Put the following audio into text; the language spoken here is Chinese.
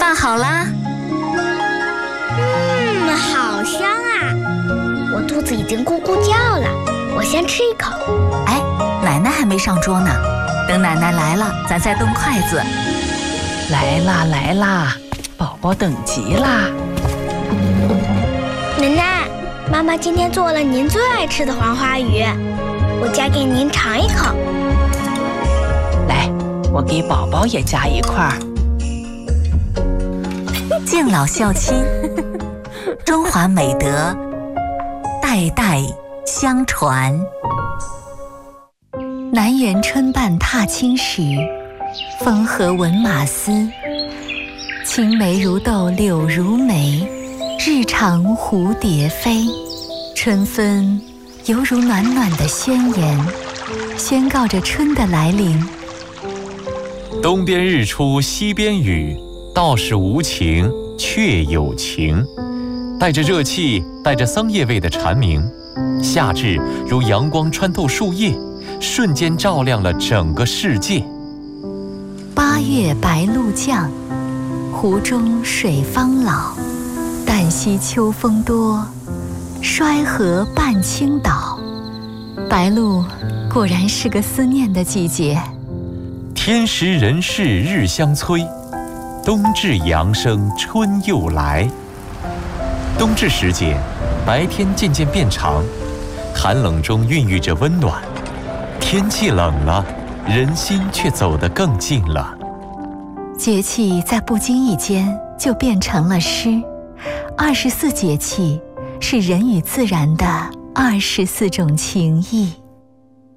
饭好啦。 好香啊！我肚子已经咕咕叫了，我先吃一口。 哎，奶奶还没上桌呢，等奶奶来了，咱再动筷子。 来啦来啦，宝宝等急啦！ 奶奶，妈妈今天做了您最爱吃的黄花鱼，我夹给您尝一口。 来，我给宝宝也夹一块。 敬老孝亲，中华美德代代相传。南园春半踏青时，风和闻马嘶。青梅如豆柳如眉，日长蝴蝶飞。春分犹如暖暖的宣言，宣告着春的来临。 东边日出西边雨，道是无晴却有晴。带着热气，带着桑叶味的蝉鸣，夏至如阳光穿透树叶，瞬间照亮了整个世界。 8月白露降，湖中水方老。旦夕秋风多，衰河半倾倒。白露果然是个思念的季节。 天时人事日相催，冬至阳生春又来。冬至时节，白天渐渐变长，寒冷中孕育着温暖。天气冷了，人心却走得更近了。 节气在不经意间就变成了诗。24节气是人与自然的24种情谊。